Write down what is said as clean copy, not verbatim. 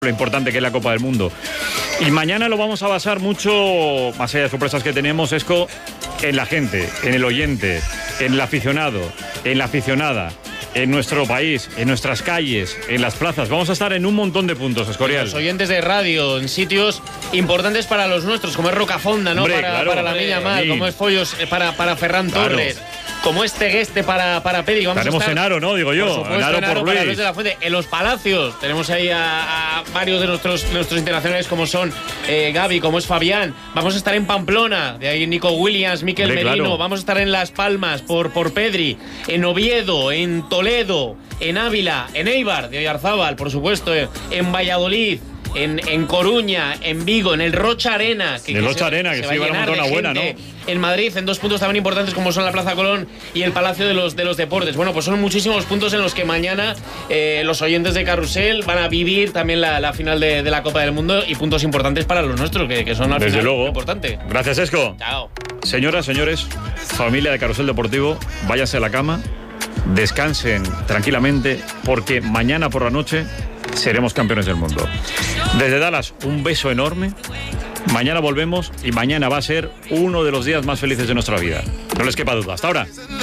lo importante que es la Copa del Mundo. Y mañana lo vamos a basar mucho, más allá de sorpresas que tenemos, Esco, en la gente, en el oyente, en el aficionado, en la aficionada, en nuestro país, en nuestras calles, en las plazas. Vamos a estar en un montón de puntos, Escorial. Los oyentes de radio, en sitios importantes para los nuestros, como es Rocafonda, ¿no? Hombre, para la Miña Mar, como es Follos para Ferran Torres, como es Tegueste para Pedri. Estaremos en Aro, ¿no? Digo yo. Por supuesto, en Aro por para Luis. Luis de la Fuente. En los Palacios tenemos ahí a varios de nuestros internacionales, como son Gaby, como es Fabián. Vamos a estar en Pamplona, de ahí Nico Williams, Mikel Merino. Claro. Vamos a estar en Las Palmas por Pedri, en Oviedo, en Toledo, en Ávila, en Eibar de Oyarzábal, por supuesto, en Valladolid, en Coruña, en Vigo, en el Rocha Arena. Que se va a llenar una buena, ¿no? En Madrid, en dos puntos también importantes como son la Plaza Colón y el Palacio de los Deportes. Bueno, pues son muchísimos puntos en los que mañana los oyentes de Carrusel van a vivir también la final de la Copa del Mundo, y puntos importantes para los nuestros, que son al Desde final luego. importante. Gracias, Esco. Chao. Señoras, señores, familia de Carrusel Deportivo, váyanse a la cama, descansen tranquilamente, porque mañana por la noche seremos campeones del mundo. Desde Dallas, un beso enorme. Mañana volvemos y mañana va a ser uno de los días más felices de nuestra vida. No les quepa duda. Hasta ahora.